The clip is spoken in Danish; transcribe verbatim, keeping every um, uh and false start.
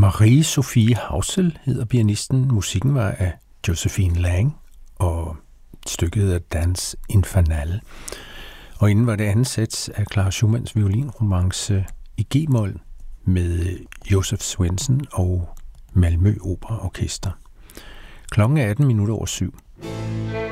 Marie-Sophie Hausel hedder pianisten. Musikken var af Josephine Lang, og stykket hedder Danse Infernale. Og inden var det andet sæt af Clara Schumanns violinromance i G-mol med Josef Swensen og Malmø Opera Orkester. Klokken er atten minutter over syv.